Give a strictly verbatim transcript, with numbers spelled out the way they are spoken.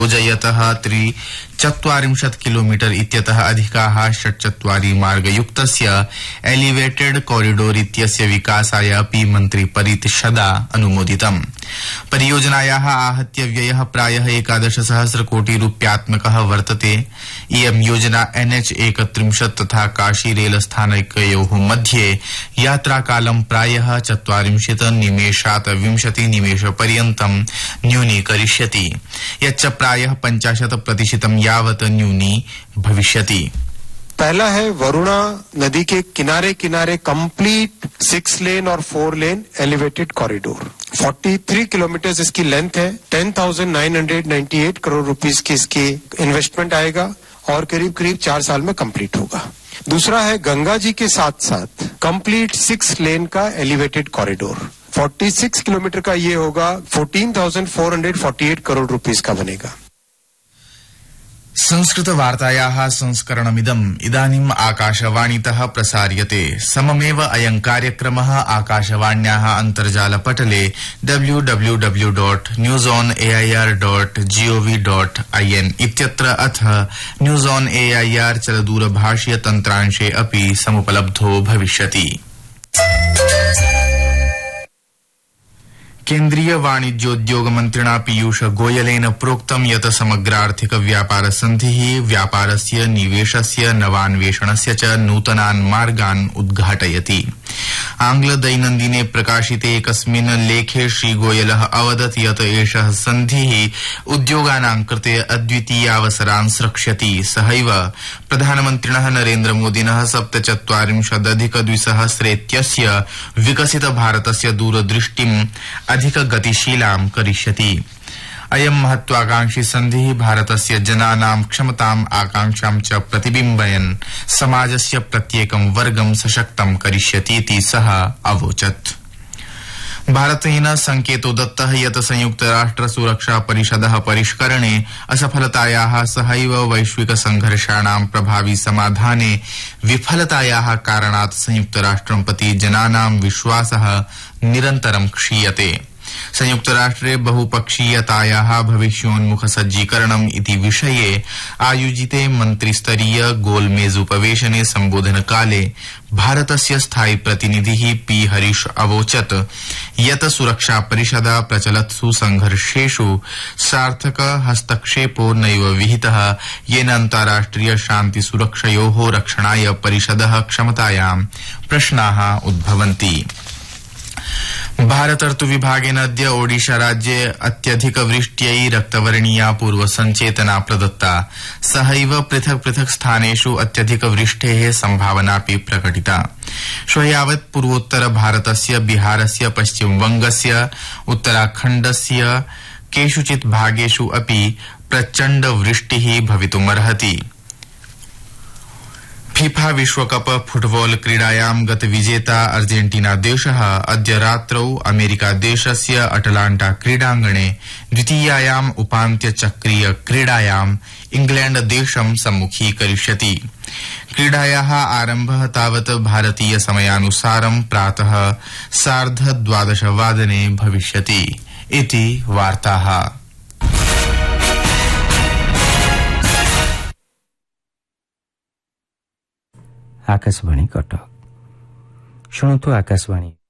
योजयतः त्रिचत्वारिंशत् kilometre इत्यतः अधिकाः षट्चत्वारि मार्गयुक्तस्य elevated corridor इत्यस्य विकासाय अपि मन्त्रिपरिषदा अनुमोदितम्। परियोजनायाः आहत्य व्ययः प्रायः एकादश सहस्र कोटि रूप्यात्मकः वर्तते। इयं योजना एनएच एकत्रिंशत् तथा काशी रेल स्थानकयोः मध्ये यात्राकालं प्रायः चत्वारिंशत् निमेषात् विंशति निमेषपर्यन्तं न्यूनीकरिष्यति, यच्च प्रायः पञ्चाशत् प्रतिशतं यावत् न्यूनी भविष्यति। पहला है वरुणा नदी के किनारे किनारे कंप्लीट सिक्स लेन और फोर लेन एलिवेटेड कॉरिडोर। तैंतालीस किलोमीटर इसकी लेंथ है। Ten thousand nine hundred ninety eight crore rupees की इसकी इन्वेस्टमेंट आएगा और करीब करीब चार साल में कंप्लीट होगा। दूसरा है गंगा जी के साथ साथ कंप्लीट सिक्स लेन का एलिवेटेड कॉरिडोर। छियालीस किलोमीटर का ये होगा, चौदह हज़ार चार सौ अड़तालीस करोड़ रुपीस का बनेगा। संस्कृत वार्तायाः संस्करणमिदम् इदानीम् आकाशवाणीतः प्रसार्यते। सममेव अयं कार्यक्रमः आकाशवाण्याः अन्तर्जालपटले W W W dot news on A I R dot gov dot I N इत्यत्र अथ news on A I R चलदूरभाषीय तन्त्रांशे अपि समुपलब्धो भविष्यति। केन्द्रीय वाणिज्योद्योग मन्त्रिणा पीयूष गोयलेन प्रोक्तं यत् समग्रार्थिक व्यापार सन्धिः व्यापारस्य निवेशस्य नवान्वेषणस्य च नूतनान् मार्गान् उद्घाटयति। आंग्ल दैनन्दिने प्रकाशिते एकस्मिन् लेखे श्रीगोयलः अवदत् यत् एषः सन्धिः उद्योगानां कृते अद्वितीयावसरान् स्रक्ष्यति। सहैव प्रधानमन्त्रिणः नरेन्द्र मोदिनः सप्तचत्वारिंशदधिक द्विसहस्रेत्यस्य विकसित भारतस्य दूरदृष्टिम् अधिक गतिशीलां करिष्यति। अयं महत्वाकांक्षी सन्धिः भारतस्य जनानां क्षमताम् आकांक्षां च प्रतिबिम्बयन् समाजस्य प्रत्येकं वर्गं सशक्तं करिष्यतीति सः अवोचत्। भारतेन संकेतो दत्तः यत् संयुक्त राष्ट्र सुरक्षा परिषदः परिष्करणे असफलतायाः सहैव वैश्विक संघर्षाणां प्रभावी समाधाने विफलतायाः कारणात् संयुक्त राष्ट्रं प्रति जनानां विश्वासः निरन्तरं क्षीयते। संयुक्त राष्ट्रे बहुपक्षीयतायाः भविष्योन्मुख सज्जीकरणम् इति विषये आयोजिते मन्त्रिस्तरीय गोलमेजुपवेशने सम्बोधनकाले भारतस्य स्थायी प्रतिनिधिः पी हरीश अवोचत् यत् सुरक्षा परिषदा प्रचलत्सु संघर्षेषु सार्थक हस्तक्षेपो नैव विहितः, येन अन्ताराष्ट्रिय शान्ति सुरक्षयोः रक्षणाय परिषदः क्षमतायां प्रश्नाः उद्भवन्ति। भारत विभागेन अद्य ओडिशा राज्ये अत्यधिक वृष्ट्यै रक्तवर्णीया पूर्व संचेतना प्रदत्ता। सहैव पृथक् पृथक् स्थानेषु अत्यधिक वृष्टेः सम्भावनापि प्रकटिता। श्वः यावत् पूर्वोत्तर भारतस्य बिहारस्य पश्चिमबंगस्य उत्तराखण्डस्य केषुचित् भागेषु अपि प्रचण्ड वृष्टिः भवितुमर्हति। फीफा विश्वकप फुटबॉल क्रीडायां गतविजेता अर्जेन्टीना देशः अद्य रात्रौ अमेरिका देशस्य अटलांटा क्रीडाङ्गणे द्वितीयायाम् उपान्त्यचक्रीय क्रीडायां इंग्लैंड देशं सम्मुखीकरिष्यति। क्रीडायाः आरम्भः तावत् भारतीय समयानुसारं प्रातः सार्धद्वादशवादने भविष्यति इति वार्ताः। आकाशवाणी कटक शुणु आकाशवाणी।